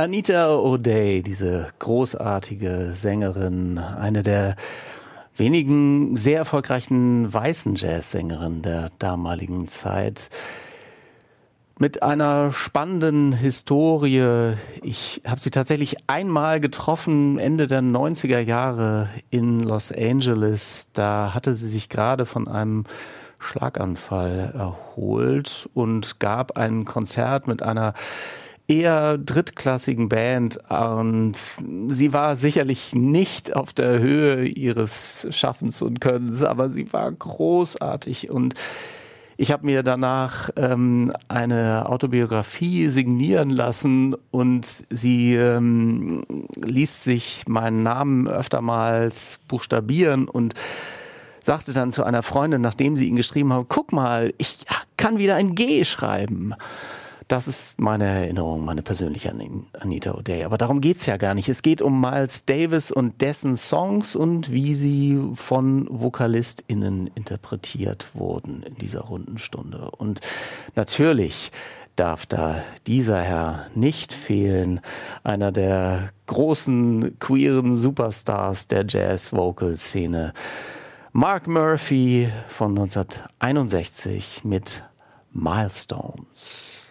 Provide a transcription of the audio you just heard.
Anita O'Day, diese großartige Sängerin, eine der wenigen sehr erfolgreichen weißen Jazzsängerinnen der damaligen Zeit. Mit einer spannenden Historie. Ich habe sie tatsächlich einmal getroffen, Ende der 90er Jahre in Los Angeles. Da hatte sie sich gerade von einem Schlaganfall erholt und gab ein Konzert mit einer eher drittklassigen Band, und sie war sicherlich nicht auf der Höhe ihres Schaffens und Könnens, aber sie war großartig, und ich habe mir danach eine Autobiografie signieren lassen, und sie ließ sich meinen Namen öftermals buchstabieren und sagte dann zu einer Freundin, nachdem sie ihn geschrieben haben: Guck mal, ich kann wieder ein G schreiben. Das ist meine Erinnerung, meine persönliche an Anita O'Day. Aber darum geht's ja gar nicht. Es geht um Miles Davis und dessen Songs und wie sie von VokalistInnen interpretiert wurden in dieser runden Stunde. Und natürlich darf da dieser Herr nicht fehlen, einer der großen queeren Superstars der Jazz-Vocal-Szene, Mark Murphy von 1961 mit Milestones.